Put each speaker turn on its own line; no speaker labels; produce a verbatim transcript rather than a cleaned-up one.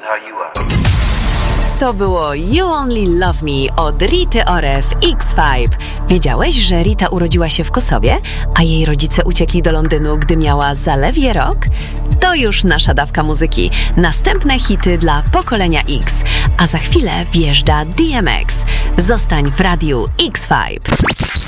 how you are.
To było You Only Love Me od Rity Ore w X Five. Wiedziałeś, że Rita urodziła się w Kosowie, a jej rodzice uciekli do Londynu, gdy miała zaledwie rok? To już nasza dawka muzyki. Następne hity dla pokolenia X. A za chwilę wjeżdża D M X. Zostań w radiu X Five.